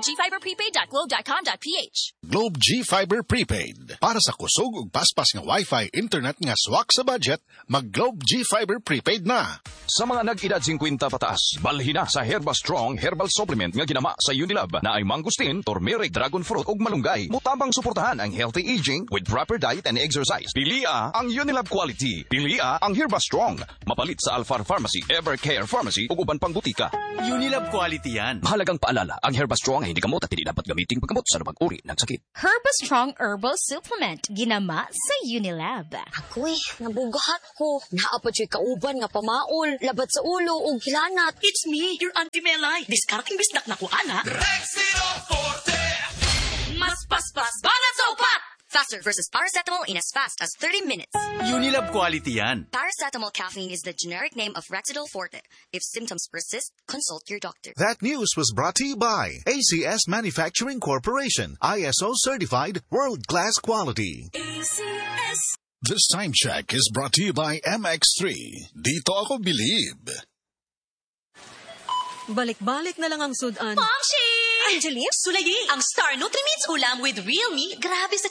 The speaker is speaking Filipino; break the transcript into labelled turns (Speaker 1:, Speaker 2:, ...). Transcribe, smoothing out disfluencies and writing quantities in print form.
Speaker 1: globegfiberprepaid.globe.com.ph.
Speaker 2: Globe G Fiber Prepaid. Para sa kusog ug paspas nga Wi-Fi internet nga swak sa budget, mag Globe G Fiber Prepaid na.
Speaker 3: Sa mga nag-edad 50 pataas, balhin na sa Herba Strong Herbal Supplement nga ginama sa Unilab na ay mangustin, turmeric, dragon fruit ug malunggay. Mutabang suportahan ang healthy aging with proper diet and exercise. Pilia ang Unilab quality. Pilia ang Herba Strong. Mapalit sa Alfar Pharmacy, Evercare Pharmacy ug uban pang butika.
Speaker 4: Unilab quality yan.
Speaker 3: Mahalagang paalala, ang Herba Strong ay hindi gamot at hindi dapat gamiting paggamot sa lumang uri ng sakit.
Speaker 1: Herba Strong Herbal Supplement, ginama sa Unilab.
Speaker 5: Ako nabugahan ko. Naapad siya kauban nga pamaol, labat sa ulo o gilanat.
Speaker 6: It's me, your Auntie Melay. Discarding bisnak na ko, ana.
Speaker 7: Rexino Forte!
Speaker 6: Mas paspas, banat sa upat!
Speaker 5: Faster versus paracetamol in as fast as 30 minutes.
Speaker 4: Unilab quality yan.
Speaker 5: Paracetamol caffeine is the generic name of Rexidol Forte. If symptoms persist, consult your doctor.
Speaker 8: That news was brought to you by ACS Manufacturing Corporation, ISO certified, world-class quality.
Speaker 6: ACS.
Speaker 2: This time check is brought to you by MX3. Dito ako believe.
Speaker 9: Balik-balik na lang ang sudan.
Speaker 6: Momshi!
Speaker 1: Angeline?
Speaker 6: Sulayi, ang Star Nutrimits ulam with real meat. Grabe sa